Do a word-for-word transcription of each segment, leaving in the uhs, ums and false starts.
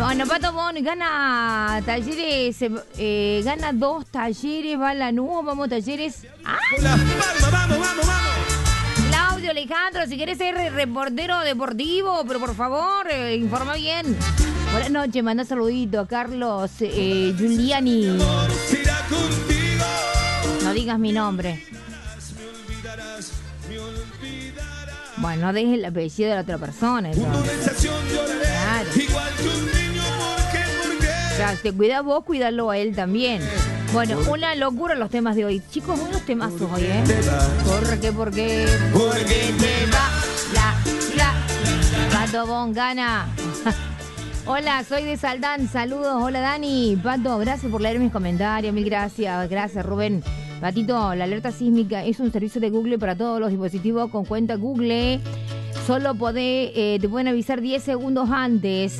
Bueno, Pato Bon gana talleres, eh, gana dos talleres, va a la nube, vamos talleres. ¡Ah! Vamos, vamos, vamos, vamos. Claudio Alejandro, si querés ser reportero deportivo, pero por favor, eh, informa bien. Buenas noches, manda saludito a Carlos eh, Giuliani. No digas mi nombre. Bueno, no dejes el apellido de la otra persona. Claro. O sea, si te cuidas vos, cuídalo a él también. Bueno, una locura los temas de hoy. Chicos, buenos temas hoy, ¿eh? ¿Por qué? ¿Por qué? Porque te va la, la, Pato Bon gana. Hola, soy de Saldán. Saludos. Hola, Dani. Pato, gracias por leer mis comentarios. Mil gracias. Gracias, Rubén. Patito, la alerta sísmica es un servicio de Google para todos los dispositivos con cuenta Google. Solo podés, eh, te pueden avisar diez segundos antes.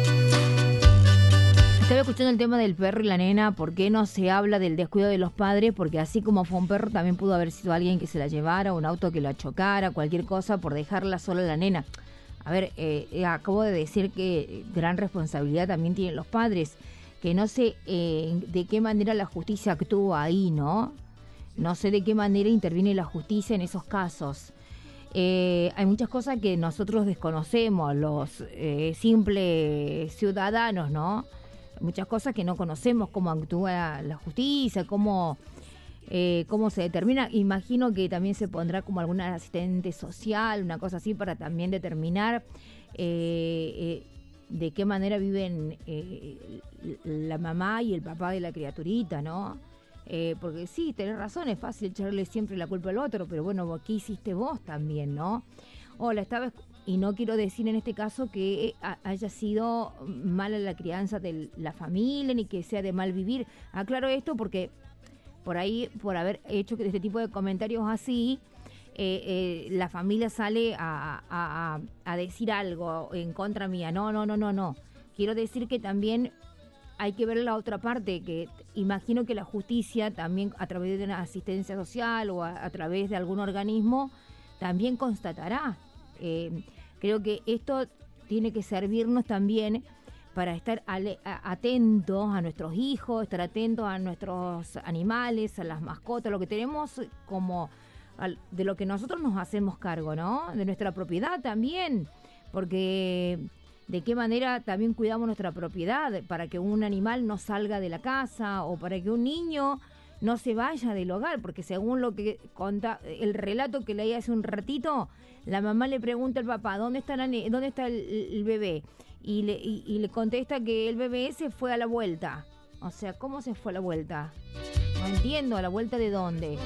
Estaba escuchando el tema del perro y la nena. ¿Por qué no se habla del descuido de los padres? Porque así como fue un perro, también pudo haber sido alguien que se la llevara, un auto que la chocara, cualquier cosa por dejarla sola la nena. A ver, eh, acabo de decir que gran responsabilidad también tienen los padres. Que no sé eh, de qué manera la justicia actúa ahí, ¿no? No sé de qué manera interviene la justicia en esos casos. Eh, hay muchas cosas que nosotros desconocemos, los eh, simples ciudadanos, ¿no? Muchas cosas que no conocemos, cómo actúa la justicia, cómo, eh, cómo se determina. Imagino que también se pondrá como algún asistente social, una cosa así, para también determinar eh, eh, de qué manera viven eh, la mamá y el papá de la criaturita, ¿no? Eh, porque sí, tenés razón, es fácil echarle siempre la culpa al otro, pero bueno, ¿qué hiciste vos también, no? Hola, estaba... Y no quiero decir en este caso que haya sido mala la crianza de la familia, ni que sea de mal vivir. Aclaro esto porque por ahí, por haber hecho este tipo de comentarios así, eh, eh, la familia sale a, a, a decir algo en contra mía. No, no, no, no, no. Quiero decir que también hay que ver la otra parte, que imagino que la justicia también a través de una asistencia social o a, a través de algún organismo también constatará. Eh, creo que esto tiene que servirnos también para estar ale, a, atentos a nuestros hijos, estar atentos a nuestros animales, a las mascotas, lo que tenemos como al, de lo que nosotros nos hacemos cargo, ¿no? De nuestra propiedad también, porque de qué manera también cuidamos nuestra propiedad para que un animal no salga de la casa o para que un niño no se vaya del hogar, porque según lo que conta el relato que leí hace un ratito, la mamá le pregunta al papá, ¿dónde está, la ne- dónde está el, el bebé? Y le, y, y le contesta que el bebé se fue a la vuelta. O sea, ¿cómo se fue a la vuelta? No entiendo, ¿a la vuelta de dónde?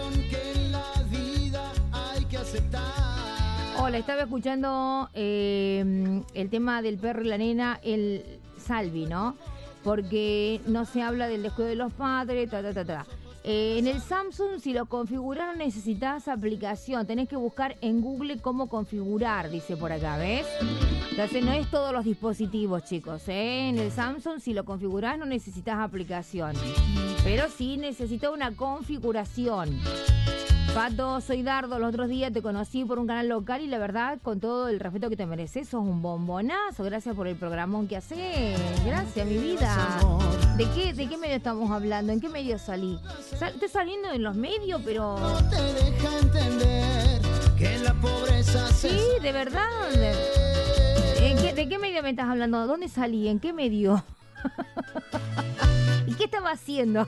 Hola, estaba escuchando eh, el tema del perro y la nena, el Salvi, ¿no? Porque no se habla del descuido de los padres, ta, ta, ta, ta. Eh, en el Samsung, si lo configuraron, necesitas aplicación. Tenés que buscar en Google cómo configurar, dice por acá, ¿ves? Entonces no es todos los dispositivos, chicos, ¿eh? En el Samsung, si lo configurás, no necesitas aplicación. Pero sí necesita una configuración. Pato, soy Dardo. Los otros días te conocí por un canal local y la verdad, con todo el respeto que te mereces, sos un bombonazo. Gracias por el programón que haces. Gracias, mi vida. ¿De qué, ¿De qué medio estamos hablando? ¿En qué medio salí? Sal, estoy saliendo en los medios, pero... No te deja entender que la pobreza se... Sí, de verdad. ¿En qué, ¿De qué medio me estás hablando? ¿Dónde salí? ¿En qué medio? ¿Y qué estaba haciendo?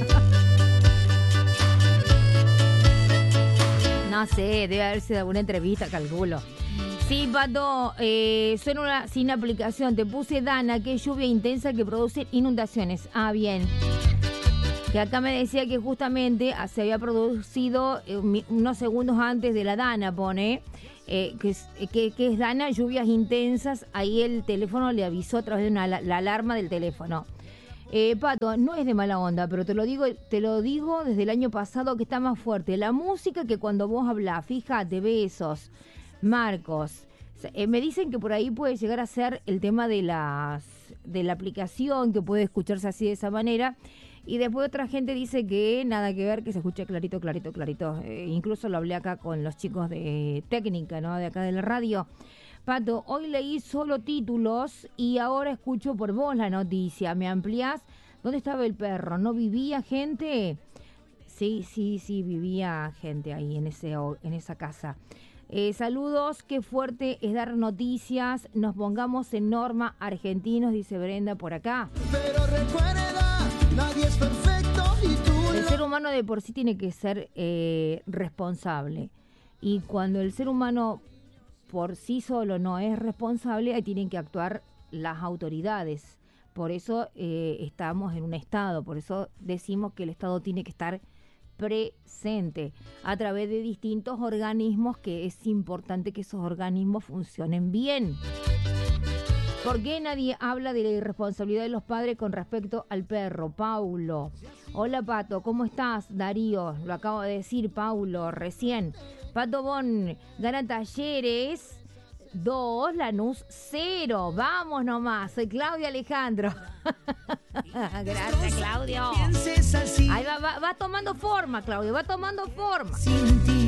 No sé, debe haber sido alguna entrevista, calculo. Sí, Pato, eh, suena una, sin aplicación. Te puse Dana, que es lluvia intensa que produce inundaciones. Ah, bien. Que acá me decía que justamente se había producido eh, unos segundos antes de la Dana, pone, eh, que, es, que, que es Dana, lluvias intensas. Ahí el teléfono le avisó a través de una, la, la alarma del teléfono. Eh, Pato, no es de mala onda, pero te lo digo, te lo digo desde el año pasado que está más fuerte la música que cuando vos hablás. Fíjate, besos, Marcos. Eh, me dicen que por ahí puede llegar a ser el tema de las de la aplicación, que puede escucharse así de esa manera. Y después otra gente dice que nada que ver, que se escucha clarito, clarito, clarito. Eh, incluso lo hablé acá con los chicos de técnica, ¿no? De acá de la radio. Pato, hoy leí solo títulos y ahora escucho por vos la noticia. ¿Me ampliás? ¿Dónde estaba el perro? ¿No vivía gente? Sí, sí, sí, vivía gente ahí en, ese, en esa casa. Eh, saludos, qué fuerte es dar noticias. Nos pongamos en norma, argentinos, dice Brenda por acá. Pero recuerda, nadie es perfecto y tú El lo... ser humano de por sí tiene que ser eh, responsable. Y cuando el ser humano por sí solo no es responsable, ahí tienen que actuar las autoridades. Por eso eh, estamos en un Estado, por eso decimos que el Estado tiene que estar presente a través de distintos organismos, que es importante que esos organismos funcionen bien. ¿Por qué nadie habla de la irresponsabilidad de los padres con respecto al perro? Paulo. Hola, Pato, ¿cómo estás? Darío, lo acabo de decir, Paulo, recién. Pato Bon, gana Talleres dos, Lanús cero. Vamos nomás, soy Claudia Alejandro. Gracias, Claudio. Ahí va, va, va tomando forma, Claudio, va tomando forma. Sin ti.